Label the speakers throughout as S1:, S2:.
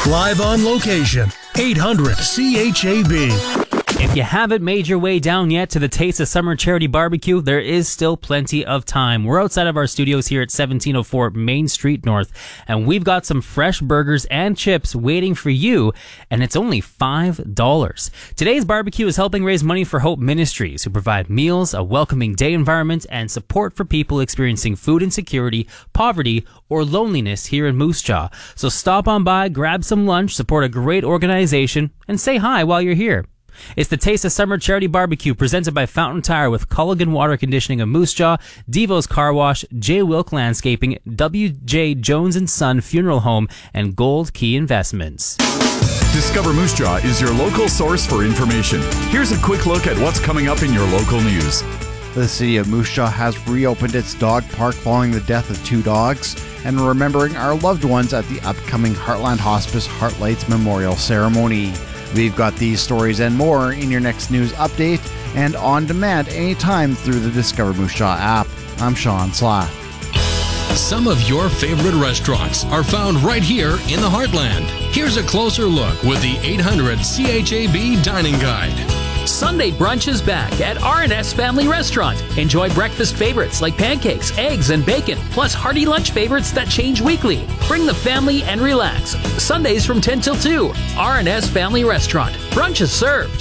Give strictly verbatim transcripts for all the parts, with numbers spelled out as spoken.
S1: Live on location, eight hundred C H A B.
S2: If you haven't made your way down yet to the Taste of Summer Charity Barbecue, there is still plenty of time. We're outside of our studios here at seventeen oh four Main Street North, and we've got some fresh burgers and chips waiting for you, and it's only five dollars. Today's barbecue is helping raise money for Hope Ministries, who provide meals, a welcoming day environment, and support for people experiencing food insecurity, poverty, or loneliness here in Moose Jaw. So stop on by, grab some lunch, support a great organization, and say hi while you're here. It's the Taste of Summer Charity Barbecue presented by Fountain Tire with Culligan Water Conditioning of Moose Jaw, Devo's Car Wash, J. Wilk Landscaping, W J. Jones and Son Funeral Home, and Gold Key Investments.
S3: Discover Moose Jaw is your local source for information. Here's a quick look at what's coming up in your local news.
S4: The city of Moose Jaw has reopened its dog park following the death of two dogs and remembering our loved ones at the upcoming Heartland Hospice Heartlights Memorial Ceremony. We've got these stories and more in your next news update and on demand anytime through the Discover Moose Jaw app. I'm Sean Slath.
S5: Some of your favorite restaurants are found right here in the Heartland. Here's a closer look with the eight hundred C H A B Dining Guide.
S6: Sunday brunch is back at R and S Family Restaurant. Enjoy breakfast favorites like pancakes, eggs, and bacon, plus hearty lunch favorites that change weekly. Bring the family and relax. Sundays from ten till two. R and S Family Restaurant. Brunch is served.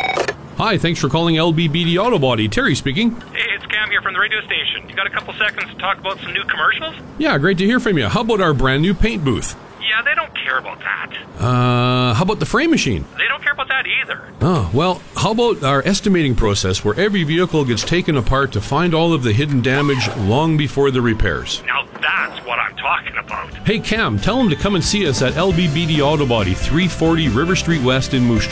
S7: Hi, thanks for calling L B B D Auto Body. Terry speaking.
S8: Hey, it's Cam here from the radio station. You got a couple seconds to talk about some new commercials?
S7: Yeah, great to hear from you. How about our brand new paint booth?
S8: Yeah, they don't care about that.
S7: Uh, how about the frame machine?
S8: They don't care about that either.
S7: Oh, well, how about our estimating process where every vehicle gets taken apart to find all of the hidden damage long before the repairs?
S8: Now that's what I'm talking about.
S7: Hey, Cam, tell them to come and see us at L B B D Auto Body, three forty River Street West in Moose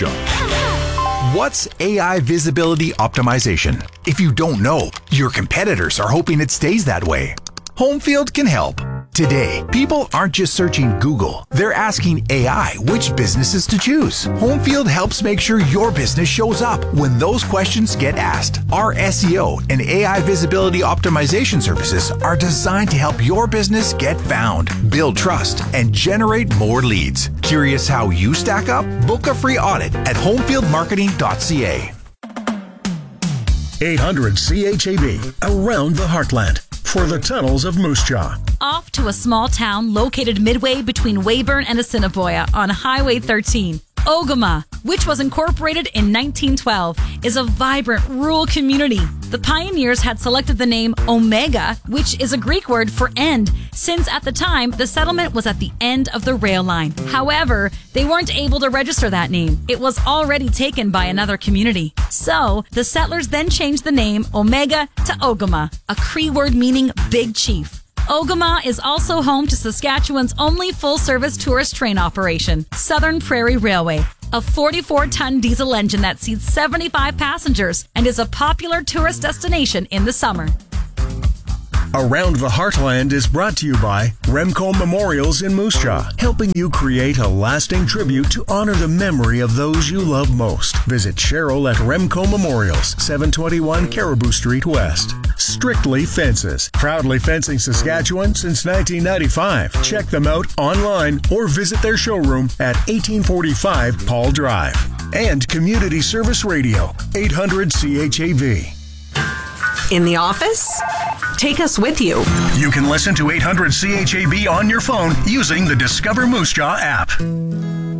S7: Jaw.
S9: What's A I visibility optimization? If you don't know, your competitors are hoping it stays that way. Homefield can help. Today, people aren't just searching Google. They're asking A I which businesses to choose. Homefield helps make sure your business shows up when those questions get asked. Our S E O and A I visibility optimization services are designed to help your business get found, build trust, and generate more leads. Curious how you stack up? Book a free audit at homefield marketing dot c a.
S1: eight hundred C H A B, around the Heartland, for the tunnels of Moose Jaw.
S10: Off to a small town located midway between Weyburn and Assiniboia on Highway thirteen. Ogama, which was incorporated in nineteen twelve, is a vibrant rural community. The pioneers had selected the name Omega, which is a Greek word for end, since at the time the settlement was at the end of the rail line. However, they weren't able to register that name. It was already taken by another community. So, the settlers then changed the name Omega to Ogama, a Cree word meaning big chief. Ogama is also home to Saskatchewan's only full-service tourist train operation, Southern Prairie Railway, a forty-four ton diesel engine that seats seventy-five passengers and is a popular tourist destination in the summer.
S1: Around the Heartland is brought to you by Remco Memorials in Moose Jaw, helping you create a lasting tribute to honor the memory of those you love most. Visit Cheryl at Remco Memorials, seven twenty-one Caribou Street West. Strictly Fences, proudly fencing Saskatchewan since nineteen ninety-five. Check them out online or visit their showroom at eighteen forty-five Paul Drive. And Community Service Radio, eight hundred C H A V.
S11: In the office? Take us with you.
S1: You can listen to eight hundred C H A B on your phone using the Discover Moose Jaw app.